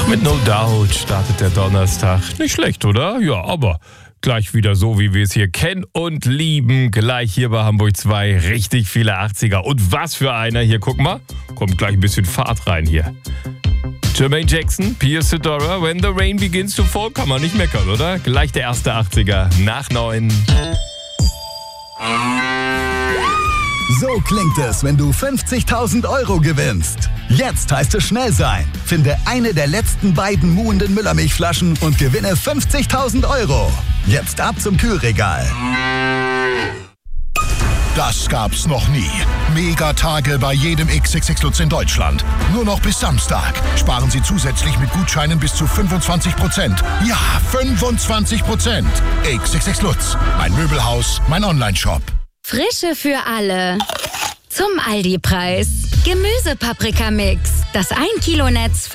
Mit No Doubt startet der Donnerstag. Nicht schlecht, oder? Ja, aber gleich wieder so, wie wir es hier kennen und lieben. Gleich hier bei Hamburg 2 richtig viele 80er. Und was für einer hier, guck mal. Kommt gleich ein bisschen Fahrt rein hier. Jermaine Jackson, Pia Sedora, When the Rain Begins to Fall, kann man nicht meckern, oder? Gleich der erste 80er nach 9. So klingt es, wenn du 50.000 € gewinnst. Jetzt heißt es schnell sein. Finde eine der letzten beiden muhenden Müllermilchflaschen und gewinne 50.000 €. Jetzt ab zum Kühlregal. Das gab's noch nie. Megatage bei jedem XXX Lutz in Deutschland. Nur noch bis Samstag. Sparen Sie zusätzlich mit Gutscheinen bis zu 25%. Ja, 25%. XXX Lutz. Mein Möbelhaus, mein Onlineshop. Frische für alle. Zum Aldi-Preis. Gemüsepaprikamix. Das 1 Kilo Netz